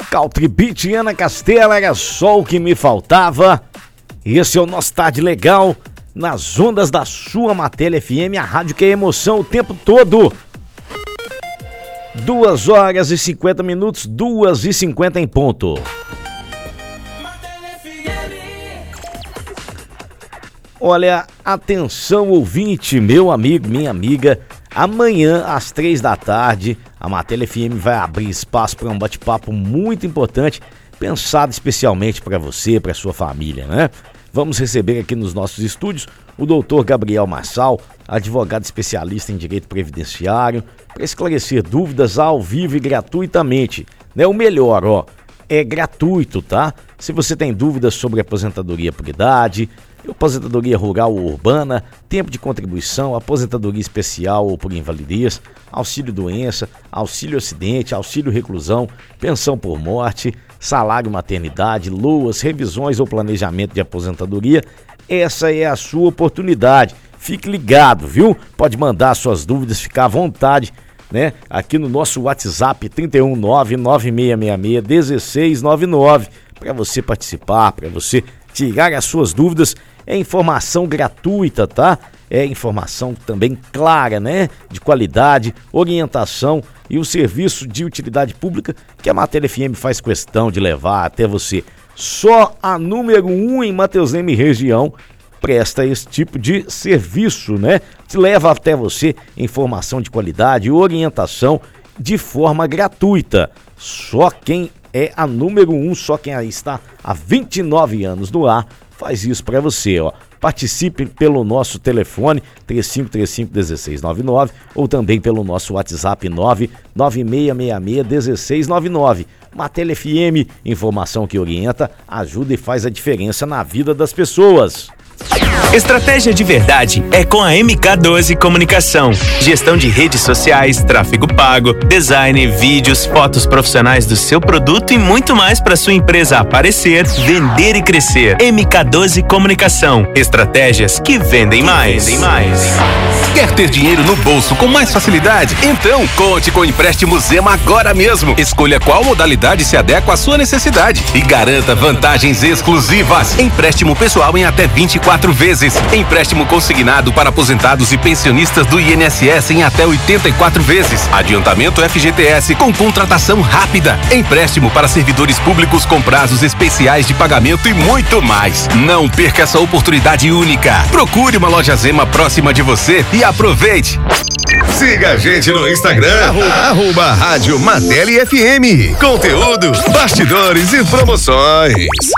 Country Beat e Ana Castela, era só o que me faltava. Esse é o nosso Tarde Legal, nas ondas da sua Matéria FM, a rádio que é emoção o tempo todo. 2h50, 2h50 em ponto. Olha, atenção ouvinte, meu amigo, minha amiga, amanhã às 3 da tarde, a Matéria FM vai abrir espaço para um bate-papo muito importante, pensado especialmente para você, para sua família, né? Vamos receber aqui nos nossos estúdios o doutor Gabriel Marçal, advogado especialista em direito previdenciário, para esclarecer dúvidas ao vivo e gratuitamente, né? O melhor, é gratuito, tá? Se você tem dúvidas sobre aposentadoria por idade, aposentadoria rural ou urbana, tempo de contribuição, aposentadoria especial ou por invalidez, auxílio doença, auxílio acidente, auxílio reclusão, pensão por morte, salário maternidade, LOAS, revisões ou planejamento de aposentadoria, essa é a sua oportunidade. Fique ligado, viu? Pode mandar suas dúvidas, ficar à vontade, né? Aqui no nosso WhatsApp 31996661699 para você participar, para você tirar as suas dúvidas. É informação gratuita, tá? É informação também clara, né? De qualidade, orientação e o serviço de utilidade pública que a Matéria FM faz questão de levar até você. Só a número 1 em Mateus Leme região presta esse tipo de serviço, né? Te leva até você informação de qualidade e orientação de forma gratuita. Só quem é a número 1, só quem aí está há 29 anos no ar, faz isso para você, Participe pelo nosso telefone 3535-1699 ou também pelo nosso WhatsApp 99666-1699. Matéria FM, informação que orienta, ajuda e faz a diferença na vida das pessoas. Estratégia de verdade é com a MK12 Comunicação. Gestão de redes sociais, tráfego pago, design, vídeos, fotos profissionais do seu produto e muito mais para sua empresa aparecer, vender e crescer. MK12 Comunicação. Estratégias que vendem mais. Quer ter dinheiro no bolso com mais facilidade? Então, conte com o empréstimo Zema agora mesmo. Escolha qual modalidade se adequa à sua necessidade e garanta vantagens exclusivas. Empréstimo pessoal em até 24 vezes. Empréstimo consignado para aposentados e pensionistas do INSS em até 84 vezes. Adiantamento FGTS com contratação rápida. Empréstimo para servidores públicos com prazos especiais de pagamento e muito mais. Não perca essa oportunidade única. Procure uma loja Zema próxima de você e aproveite. Siga a gente no Instagram, @Rádio Matéria FM. Conteúdo, bastidores e promoções.